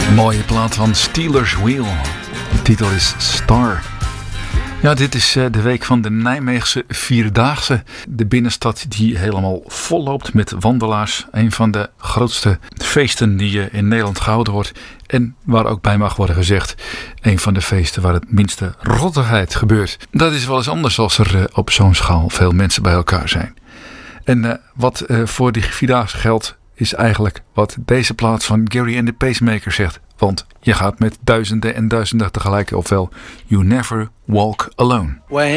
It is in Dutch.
Mooie plaat van Steelers Wheel. De titel is Star. Ja, dit is de week van de Nijmeegse Vierdaagse. De binnenstad die helemaal vol loopt met wandelaars. Een van de grootste feesten die in Nederland gehouden wordt. En waar ook bij mag worden gezegd, een van de feesten waar het minste rottigheid gebeurt. Dat is wel eens anders als er op zo'n schaal veel mensen bij elkaar zijn. En wat voor die Vierdaagse geldt, is eigenlijk wat deze plaat van Gary and the Pacemakers zegt. Want je gaat met duizenden en duizenden tegelijk, ofwel You Never Walk Alone. When